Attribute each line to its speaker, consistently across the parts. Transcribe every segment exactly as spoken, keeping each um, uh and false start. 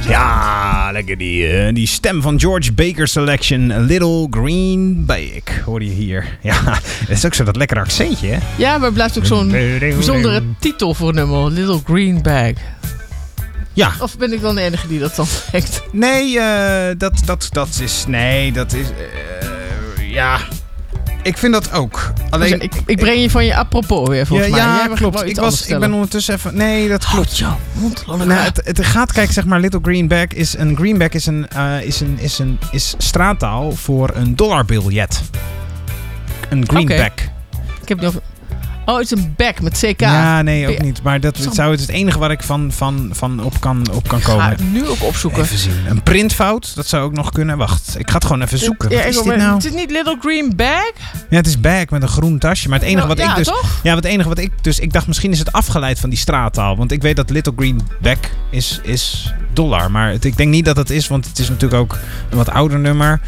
Speaker 1: Ja, lekker die, uh, die stem van George Baker Selection. Little Green Bag, hoor je hier. Ja, dat is ook zo dat lekkere accentje, hè?
Speaker 2: Ja, maar het blijft ook zo'n bijzondere titel voor een nummer. Little Green Bag.
Speaker 1: Ja.
Speaker 2: Of ben ik dan de enige die dat dan denkt?
Speaker 1: Nee, uh, dat, dat, dat is... Nee, dat is... Uh, ja... Ik vind dat ook. Alleen,
Speaker 2: dus ik, ik breng je van je apropos weer, volgens
Speaker 1: ja,
Speaker 2: mij.
Speaker 1: Ja,
Speaker 2: Jij
Speaker 1: klopt. Ik, was, ik ben ondertussen even... Nee, dat klopt.
Speaker 2: Oh, mond,
Speaker 1: nou, het, het gaat, kijk, zeg maar, Little Greenback is een... Greenback is een, uh, is een, is een is straattaal voor een dollarbiljet. Een greenback.
Speaker 2: Okay. Ik heb het niet over... Oh, het is een bag met C K.
Speaker 1: Ja, nee, ook niet. Maar dat zou het, het enige waar ik van, van, van op kan, op kan komen.
Speaker 2: Ik ga het nu ook opzoeken.
Speaker 1: Even zien. Een printfout, dat zou ook nog kunnen. Wacht, ik ga het gewoon even zoeken. Wat
Speaker 2: ja,
Speaker 1: is
Speaker 2: dit
Speaker 1: nou?
Speaker 2: Het is niet Little Green Bag?
Speaker 1: Ja, het is bag met een groen tasje. Maar het enige wat
Speaker 2: ja,
Speaker 1: ik dus...
Speaker 2: Toch?
Speaker 1: Ja, het enige wat ik dus... Ik dacht, misschien is het afgeleid van die straattaal. Want ik weet dat Little Green Bag is, is dollar. Maar het, ik denk niet dat het is, want het is natuurlijk ook een wat ouder nummer.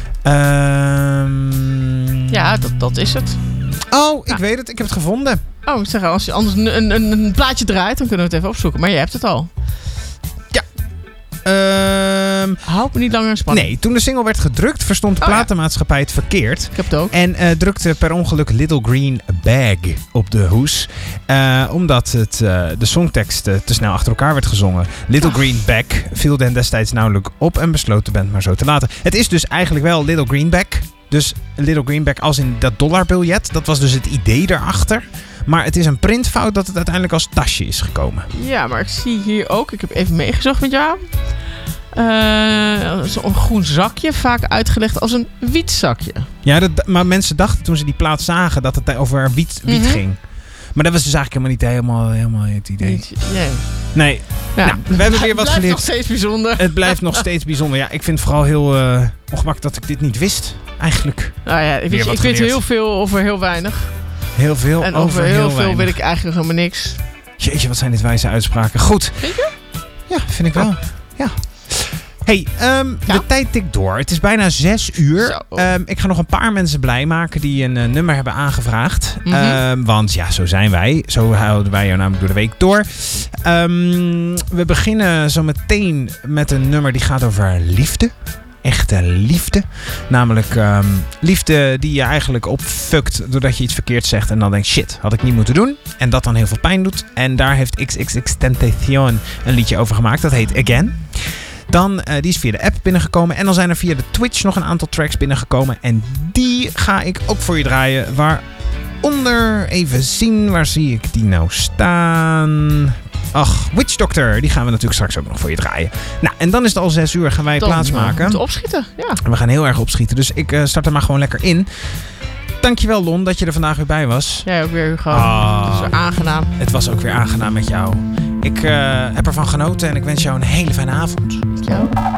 Speaker 1: Um...
Speaker 2: Ja, dat, dat is het.
Speaker 1: Oh, ik
Speaker 2: ja.
Speaker 1: weet het. Ik heb het gevonden.
Speaker 2: Oh, ik zeg, als je anders een, een, een plaatje draait, dan kunnen we het even opzoeken. Maar je hebt het al.
Speaker 1: Ja. Um,
Speaker 2: Houd me niet langer in spanning.
Speaker 1: Nee, toen de single werd gedrukt, verstond de oh, platenmaatschappij ja. het verkeerd.
Speaker 2: Ik heb het ook.
Speaker 1: En uh, drukte per ongeluk Little Green Bag op de hoes. Uh, omdat het, uh, de songtekst uh, te snel achter elkaar werd gezongen. Little oh. Green Bag viel den destijds nauwelijks op en besloot de band maar zo te laten. Het is dus eigenlijk wel Little Green Bag. Dus Little Greenback als in dat dollarbiljet. Dat was dus het idee daarachter. Maar het is een printfout dat het uiteindelijk als tasje is gekomen.
Speaker 2: Ja, maar ik zie hier ook... Ik heb even meegezocht met jou. Uh, Zo'n groen zakje. Vaak uitgelegd als een wietzakje. Ja,
Speaker 1: dat, maar mensen dachten toen ze die plaat zagen dat het over wiet, wiet mm-hmm. ging. Maar dat was dus eigenlijk helemaal niet helemaal, helemaal het idee.
Speaker 2: Niet, nee.
Speaker 1: Nee. Ja, nou, we hebben weer wat geleerd.
Speaker 2: Het blijft nog steeds bijzonder.
Speaker 1: Het blijft nog steeds bijzonder. Ja, ik vind het vooral heel uh, ongemakkelijk dat ik dit niet wist. Eigenlijk.
Speaker 2: Nou ja, ik, weet, ik weet heel veel over heel weinig.
Speaker 1: Heel veel
Speaker 2: en
Speaker 1: over,
Speaker 2: over heel,
Speaker 1: heel
Speaker 2: veel
Speaker 1: weinig.
Speaker 2: weet ik eigenlijk nog helemaal niks.
Speaker 1: Jeetje, wat zijn dit wijze uitspraken. Goed.
Speaker 2: Vind je?
Speaker 1: Ja, vind ik wel. Oh. Ja. Hey, um, ja? de tijd tikt door. Het is bijna zes uur. Um, ik ga nog een paar mensen blij maken die een uh, nummer hebben aangevraagd. Mm-hmm. Um, want ja, zo zijn wij. Zo houden wij jou namelijk door de week door. Um, we beginnen zo meteen met een nummer die gaat over liefde. Echte liefde. Namelijk um, liefde die je eigenlijk opfukt doordat je iets verkeerd zegt. En dan denkt, shit, had ik niet moeten doen. En dat dan heel veel pijn doet. En daar heeft X X X Tentacion een liedje over gemaakt. Dat heet Again. Dan, uh, die is via de app binnengekomen. En dan zijn er via de Twitch nog een aantal tracks binnengekomen. En die ga ik ook voor je draaien. Waaronder, even zien, waar zie ik die nou staan? Ach, Witch Doctor. Die gaan we natuurlijk straks ook nog voor je draaien. Nou, en dan is het al zes uur. Gaan wij
Speaker 2: dan,
Speaker 1: plaatsmaken.
Speaker 2: We moeten opschieten, ja.
Speaker 1: En we gaan heel erg opschieten. Dus ik uh, start er maar gewoon lekker in. Dankjewel, Lon, dat je er vandaag weer bij was.
Speaker 2: Jij ook weer, Hugo.
Speaker 1: Oh,
Speaker 2: het was weer aangenaam.
Speaker 1: Het was ook weer aangenaam met jou. Ik uh, heb ervan genoten en ik wens jou een hele fijne avond.
Speaker 2: Ciao.